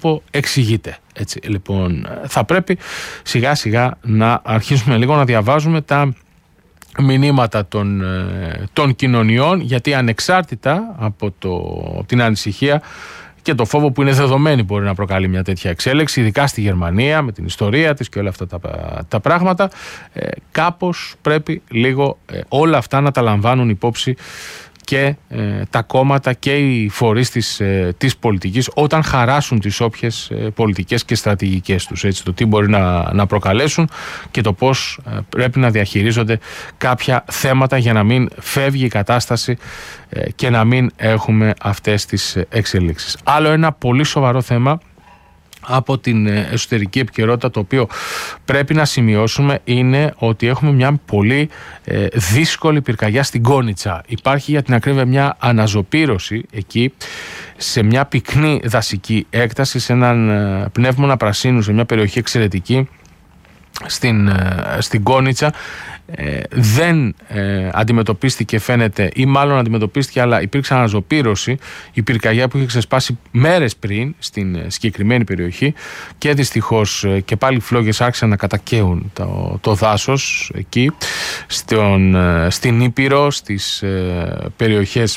τόπο εξηγείται. Έτσι, λοιπόν, θα πρέπει σιγά σιγά να αρχίσουμε λίγο να διαβάζουμε τα μηνύματα των κοινωνιών, γιατί ανεξάρτητα από την ανησυχία και το φόβο που είναι δεδομένη μπορεί να προκαλεί μια τέτοια εξέλιξη, ειδικά στη Γερμανία με την ιστορία της και όλα αυτά τα πράγματα, κάπως πρέπει λίγο όλα αυτά να τα λαμβάνουν υπόψη και τα κόμματα και οι φορείς της πολιτικής όταν χαράσουν τις όποιες πολιτικές και στρατηγικές τους, έτσι, το τι μπορεί να προκαλέσουν και το πώς πρέπει να διαχειρίζονται κάποια θέματα για να μην φεύγει η κατάσταση και να μην έχουμε αυτές τις εξελίξεις. Άλλο ένα πολύ σοβαρό θέμα από την εσωτερική επικαιρότητα, το οποίο πρέπει να σημειώσουμε, είναι ότι έχουμε μια πολύ δύσκολη πυρκαγιά στην Κόνιτσα. Υπάρχει, για την ακρίβεια, μια αναζωπήρωση εκεί σε μια πυκνή δασική έκταση, σε έναν πνεύμονα πρασίνου, σε μια περιοχή εξαιρετική στην Κόνιτσα. Δεν αντιμετωπίστηκε, φαίνεται, ή μάλλον αντιμετωπίστηκε, αλλά υπήρξε αναζωπήρωση, η πυρκαγιά που είχε ξεσπάσει μέρες πριν στην συγκεκριμένη περιοχή, και δυστυχώς και πάλι οι φλόγες άρχισαν να κατακαίουν το δάσος εκεί στην Ήπειρο, στις περιοχές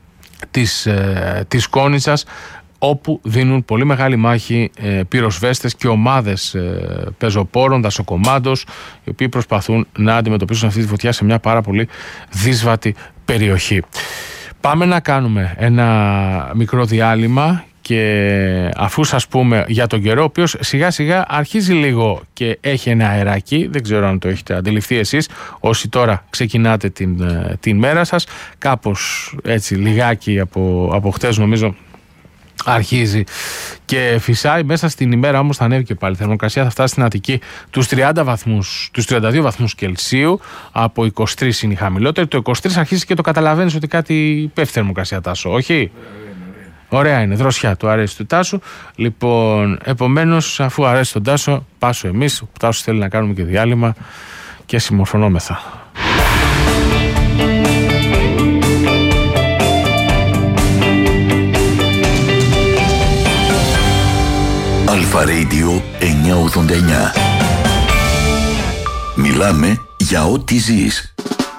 της Κόνιτσας, όπου δίνουν πολύ μεγάλη μάχη πυροσβέστες και ομάδες πεζοπόρων, δασοκομάντος, οι οποίοι προσπαθούν να αντιμετωπίσουν αυτή τη φωτιά σε μια πάρα πολύ δύσβατη περιοχή. Πάμε να κάνουμε ένα μικρό διάλειμμα, και αφού σας πούμε για τον καιρό, ο οποίος σιγά σιγά αρχίζει λίγο και έχει ένα αεράκι, δεν ξέρω αν το έχετε αντιληφθεί εσείς όσοι τώρα ξεκινάτε την μέρα σας, κάπως έτσι λιγάκι από χτες νομίζω αρχίζει και φυσάει. Μέσα στην ημέρα όμως θα ανέβει και πάλι η θερμοκρασία, θα φτάσει στην Αττική τους 32 βαθμούς Κελσίου, από 23 είναι η χαμηλότερη. Το 23 αρχίζει και το καταλαβαίνεις ότι κάτι πέφτει θερμοκρασία, Τάσο, όχι? Ωραία είναι, δροσιά, του αρέσει του Τάσου. Λοιπόν, επομένως, αφού αρέσει τον Τάσο, πάσω εμείς. Ο Τάσος θέλει να κάνουμε και διάλειμμα και συμμορφωνόμεθα. Αλφα Radio 989. Μιλάμε για ό,τι ζεις.